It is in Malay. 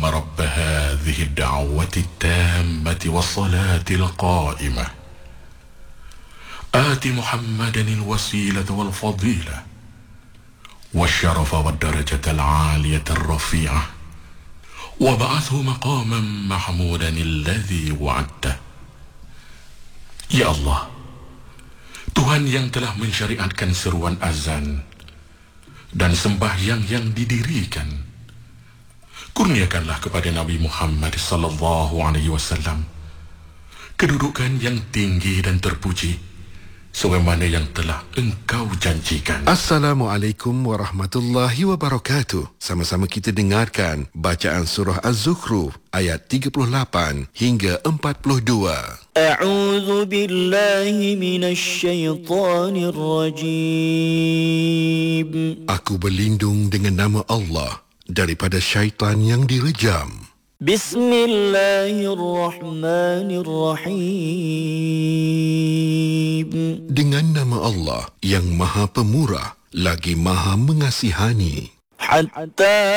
رب هذه الدعوة التامة والصلاة القائمة آت محمدا الوسيلة والفضيلة والشرف والدرجة العالية الرفيعة وابعثه مقاما محمودا الذي وعدته. Ya Allah, Tuhan yang telah mensyariatkan seruan azan dan sembahyang yang didirikan, kurniakanlah kepada Nabi Muhammad sallallahu alaihi wasallam kedudukan yang tinggi dan terpuji sebagaimana yang telah Engkau janjikan. Assalamualaikum warahmatullahi wabarakatuh. Sama-sama kita dengarkan bacaan surah Az-Zukhruf ayat 38 hingga 42. A'udzu billahi minasy syaithanir rajim. Aku berlindung dengan nama Allah daripada syaitan yang direjam. Bismillahirrahmanirrahim. Dengan nama Allah yang Maha Pemurah lagi Maha Mengasihani. Hatta